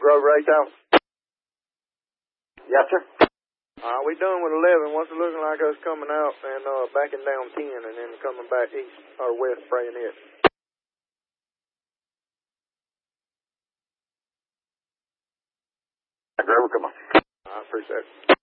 Grove Race House. Yes, sir. We done with 11. What's it looking like us coming out and backing down 10 and then coming back east or west spraying it? Grover, come on. I appreciate it.